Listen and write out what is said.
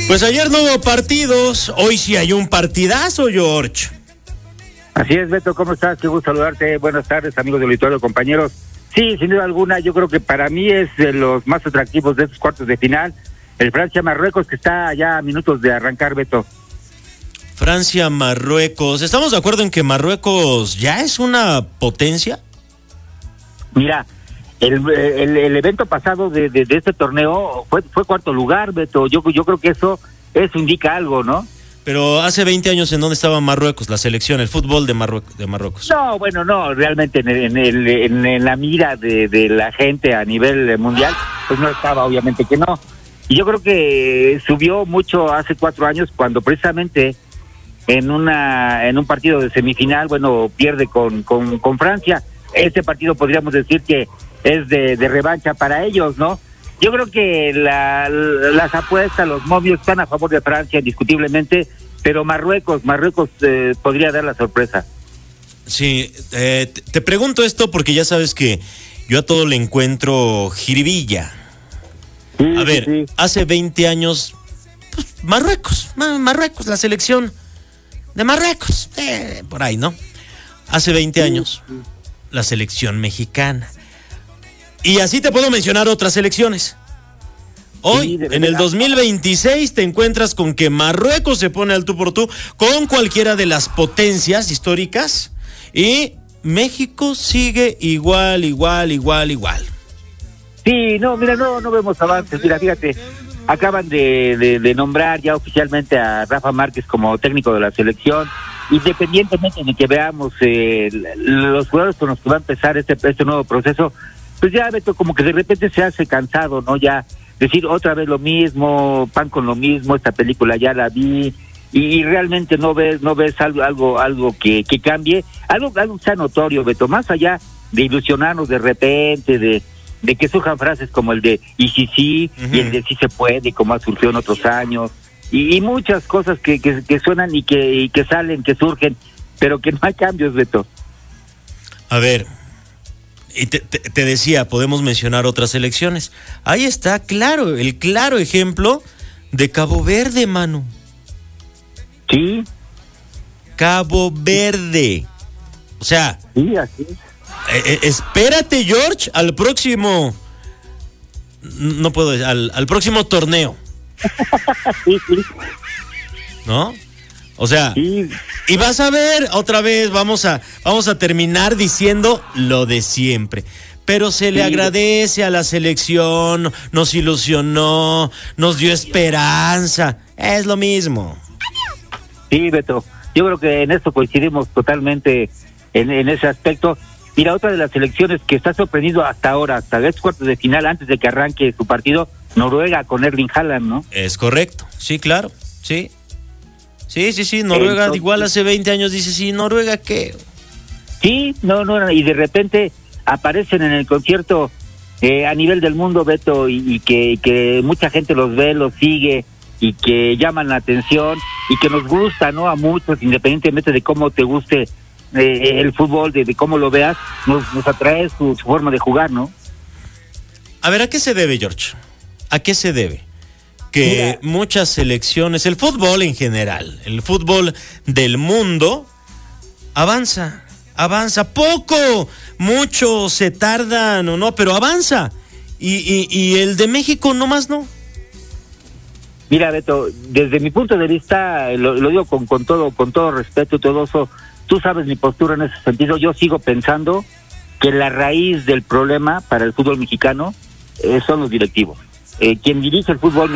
Pues ayer no hubo partidos, hoy sí hay un partidazo, George. Así es, Beto, ¿cómo estás? Qué gusto saludarte. Buenas tardes, amigos del auditorio, compañeros. Sí, sin duda alguna, yo creo que para mí es de los más atractivos de estos cuartos de final, el Francia-Marruecos, que está ya a minutos de arrancar, Beto. Francia-Marruecos, ¿estamos de acuerdo en que Marruecos ya es una potencia? Mira, el evento pasado de este torneo fue cuarto lugar, Beto. Yo creo que eso indica algo, ¿no? Pero hace 20 años, ¿en dónde estaba Marruecos, la selección, el fútbol de Marruecos? No, bueno, no, realmente en la mira de la gente a nivel mundial, pues no estaba, obviamente que no. Y yo creo que subió mucho hace 4 años cuando precisamente en un partido de semifinal, bueno, pierde con Francia. Este partido podríamos decir que es de revancha para ellos, ¿no? Yo creo que las apuestas, los momios están a favor de Francia indiscutiblemente, pero Marruecos podría dar la sorpresa. Sí, te pregunto esto porque ya sabes que yo a todo le encuentro jiribilla. Sí, a ver, sí. Hace 20 años, pues, Marruecos, la selección de Marruecos, por ahí, ¿no? Hace 20 años, la selección mexicana. Y así te puedo mencionar otras selecciones. Hoy, sí, en el 2026, te encuentras con que Marruecos se pone al tú por tú con cualquiera de las potencias históricas y México sigue igual. Sí, no, mira, no vemos avances. Mira, fíjate, acaban de nombrar ya oficialmente a Rafa Márquez como técnico de la selección. Independientemente de que veamos los jugadores con los que va a empezar este nuevo proceso, pues ya, Beto, como que de repente se hace cansado, ¿no? Ya decir otra vez lo mismo, pan con lo mismo, esta película ya la vi, y realmente no ves algo que cambie, algo que sea notorio, Beto, más allá de ilusionarnos de repente, de que surjan frases como el de y sí, y el de sí se puede, como ha surgido en otros años, y muchas cosas que suenan y que salen, que surgen, pero que no hay cambios, Beto. A ver, y te decía, podemos mencionar otras selecciones. Ahí está, el claro ejemplo de Cabo Verde, Manu. Sí. Cabo Verde. O sea, sí, así es. Espérate, George, al próximo. No puedo decir, al próximo torneo. Sí. ¿No? O sea, sí. Y vas a ver, otra vez vamos a terminar diciendo lo de siempre. Pero se le agradece a la selección, nos ilusionó, nos dio esperanza. Es lo mismo. Sí, Beto, yo creo que en esto coincidimos totalmente en ese aspecto. Mira, otra de las selecciones que está sorprendido hasta ahora, hasta estos cuartos de final, antes de que arranque su partido, Noruega con Erling Haaland, ¿no? Es correcto, sí, claro, sí. Sí, Noruega. Entonces, igual hace 20 años dice, sí, ¿Noruega qué? Sí, no, y de repente aparecen en el concierto a nivel del mundo, Beto, y que mucha gente los ve, los sigue, y que llaman la atención, y que nos gusta, ¿no? A muchos, independientemente de cómo te guste el fútbol, de cómo lo veas, nos atrae su forma de jugar, ¿no? A ver, ¿a qué se debe, George? ¿A qué se debe? Que muchas selecciones, el fútbol en general, el fútbol del mundo, avanza poco, mucho se tardan o no, pero avanza. Y el de México nomás no. Mira, Beto, desde mi punto de vista, lo digo con todo respeto y todo eso, tú sabes mi postura en ese sentido, yo sigo pensando que la raíz del problema para el fútbol mexicano son los directivos. Quien dirige el fútbol